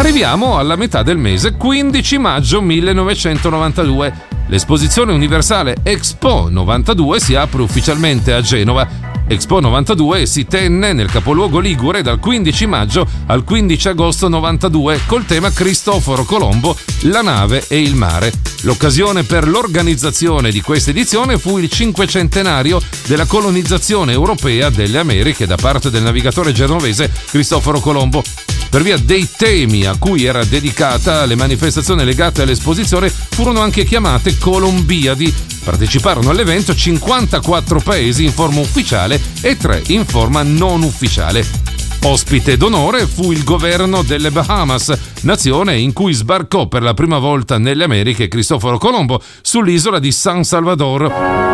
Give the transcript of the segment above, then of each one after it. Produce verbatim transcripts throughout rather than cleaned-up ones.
Arriviamo alla metà del mese, quindici maggio millenovecentonovantadue. L'esposizione universale Expo novantadue si apre ufficialmente a Genova. Expo novantadue si tenne nel capoluogo ligure dal quindici maggio al quindici agosto novantadue col tema Cristoforo Colombo, la nave e il mare. L'occasione per l'organizzazione di questa edizione fu il cinquecentenario della colonizzazione europea delle Americhe da parte del navigatore genovese Cristoforo Colombo. Per via dei temi a cui era dedicata, le manifestazioni legate all'esposizione furono anche chiamate Colombiadi. Parteciparono all'evento cinquantaquattro paesi in forma ufficiale e tre in forma non ufficiale. Ospite d'onore fu il governo delle Bahamas, nazione in cui sbarcò per la prima volta nelle Americhe Cristoforo Colombo sull'isola di San Salvador.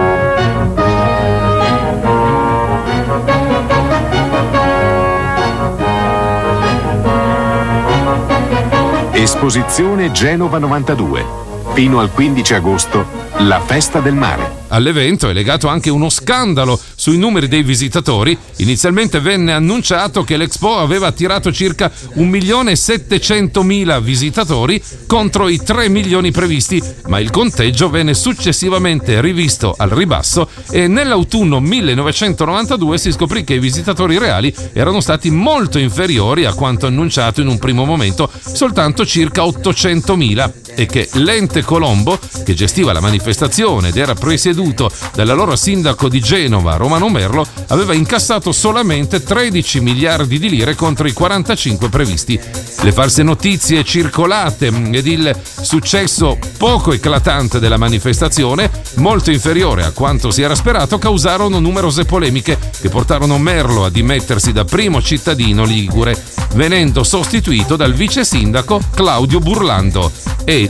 Esposizione Genova novantadue. Fino al quindici agosto, la festa del mare. All'evento è legato anche uno scandalo sui numeri dei visitatori. Inizialmente venne annunciato che l'Expo aveva attirato circa un milione e settecentomila visitatori contro i tre milioni previsti, ma il conteggio venne successivamente rivisto al ribasso e nell'autunno millenovecentonovantadue si scoprì che i visitatori reali erano stati molto inferiori a quanto annunciato in un primo momento, soltanto circa ottocentomila, e che l'ente Colombo, che gestiva la manifestazione ed era presieduto dall'allora sindaco di Genova Romano Merlo, aveva incassato solamente tredici miliardi di lire contro i quarantacinque previsti. Le false notizie circolate ed il successo poco eclatante della manifestazione, molto inferiore a quanto si era sperato, causarono numerose polemiche che portarono Merlo a dimettersi da primo cittadino ligure, venendo sostituito dal vice sindaco Claudio Burlando, e